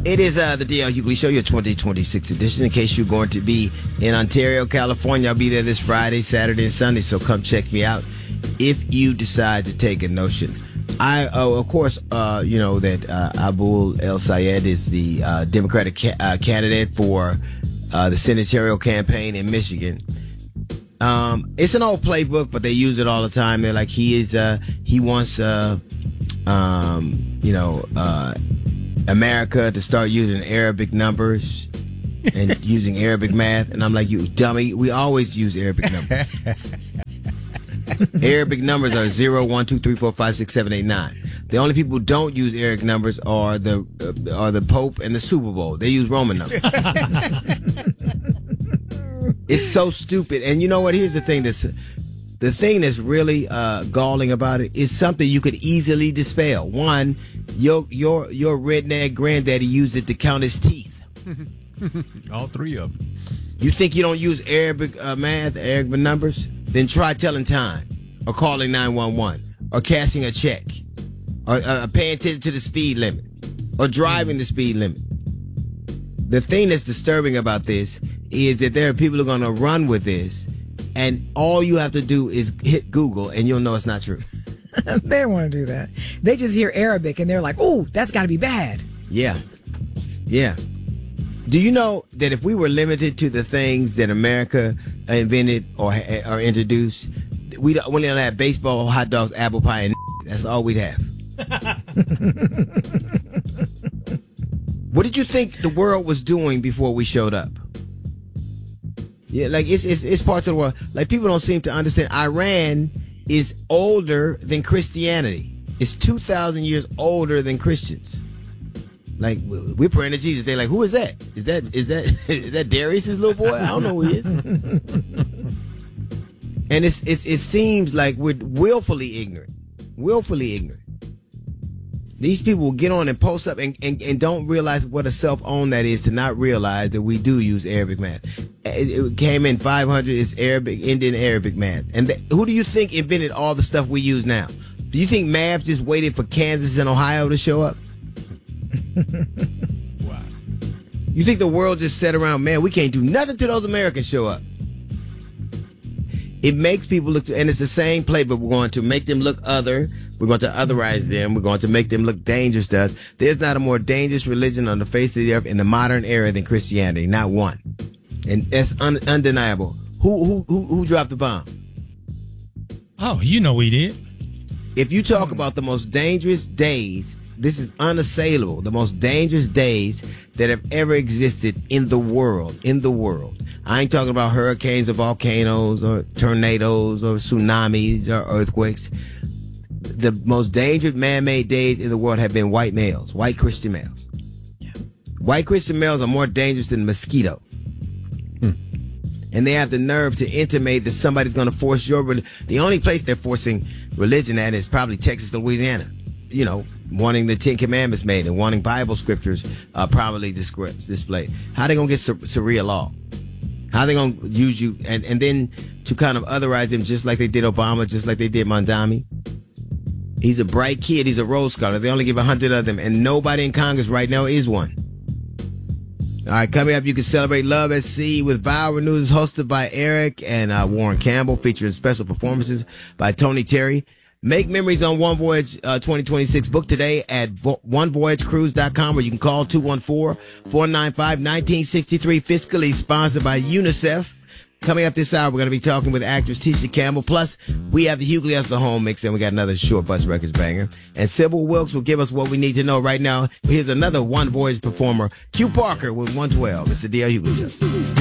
It is the D.L. Hughley Show, your 2026 edition. In case you're going to be in Ontario, California, I'll be there this Friday, Saturday, and Sunday, so come check me out if you decide to take a notion. Of course, you know that Abul El-Sayed is the Democratic candidate for the senatorial campaign in Michigan. It's an old playbook, but they use it all the time. They're like, he wants, America to start using Arabic numbers and using Arabic math. And I'm like, you dummy, we always use Arabic numbers. Arabic numbers are 0, 1, 2, 3, 4, 5, 6, 7, 8, 9. The only people who don't use Arabic numbers are the Pope and the Super Bowl. They use Roman numbers. It's so stupid. And you know what? Here's the thing that's really galling about it is something you could easily dispel. One, your redneck granddaddy used it to count his teeth. All three of them. You think you don't use Arabic math, Arabic numbers? Then try telling time, or calling 911, or cashing a check, or paying attention to the speed limit, or driving the speed limit. The thing that's disturbing about this is that there are people who are going to run with this, and all you have to do is hit Google, and you'll know it's not true. They don't want to do that. They just hear Arabic, and they're like, "Oh, that's got to be bad." Yeah. Do you know that if we were limited to the things that America invented or introduced, we don't have baseball, hot dogs, apple pie, and that's all we'd have. What did you think the world was doing before we showed up? Yeah, like it's parts of the world. Like people don't seem to understand. Iran is older than Christianity. It's 2,000 years older than Christians. Like we're praying to Jesus. They're like, who is that? Is that Darius's little boy? I don't know who he is. And it seems like we're willfully ignorant. These people will get on and post up and don't realize what a self-own that is to not realize that we do use Arabic math. It came in 500. It's Arabic, Indian Arabic math. And who do you think invented all the stuff we use now? Do you think math just waited for Kansas and Ohio to show up? Wow. You think the world just sat around, man, we can't do nothing till those Americans show up? It makes people look, and it's the same playbook. We're going to make them look other. We're going to otherize them. We're going to make them look dangerous to us. There's not a more dangerous religion on the face of the earth in the modern era than Christianity. Not one. And that's undeniable. Who dropped the bomb? Oh, you know we did. If you talk about the most dangerous days, this is unassailable. The most dangerous days that have ever existed in the world. I ain't talking about hurricanes or volcanoes or tornadoes or tsunamis or earthquakes. The most dangerous man-made days in the world have been white males, white Christian males. Yeah. White Christian males are more dangerous than a mosquito. And they have the nerve to intimate that somebody's going to force your religion. The only place they're forcing religion at is probably Texas and Louisiana. You know, wanting the 10 Commandments made and wanting Bible scriptures properly displayed. How they going to get Sharia law? How they going to use you and then to kind of otherize him just like they did Obama, just like they did Mondami? He's a bright kid. He's a Rhodes Scholar. They only give 100 of them, and nobody in Congress right now is one. All right, coming up, you can celebrate Love at Sea with Vow Renewals, hosted by Eric and Warren Campbell, featuring special performances by Tony Terry. Make memories on One Voyage 2026. Book today at onevoyagecruise.com, or you can call 214-495-1963. Fiscally sponsored by UNICEF. Coming up this hour, we're going to be talking with actress Tisha Campbell. Plus, we have the Hughley Hustle Home Mix, and we got another Short Bus Records banger. And Sybil Wilkes will give us what we need to know right now. Here's another One Voyage performer, Q Parker with 112. It's the D.L. Hughley Show.